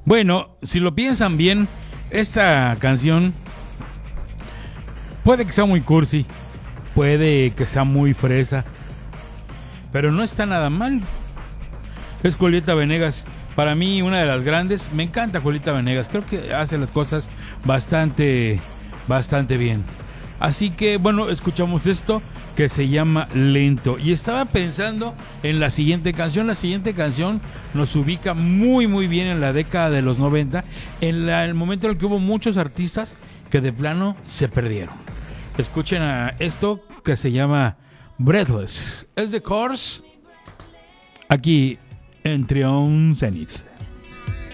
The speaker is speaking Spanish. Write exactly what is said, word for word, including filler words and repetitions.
Bueno, si lo piensan bien, esta canción puede que sea muy cursi, puede que sea muy fresa, pero no está nada mal. Es Julieta Venegas, para mí una de las grandes. Me encanta Julieta Venegas, creo que hace las cosas bastante, bastante bien. Así que bueno, escuchamos esto que se llama Lento. Y estaba pensando en la siguiente canción. La siguiente canción nos ubica muy muy bien en la década de los noventa, en la, el momento en el que hubo muchos artistas que de plano se perdieron. Escuchen a esto que se llama Breathless. Es de Course, aquí en Trion Zenith.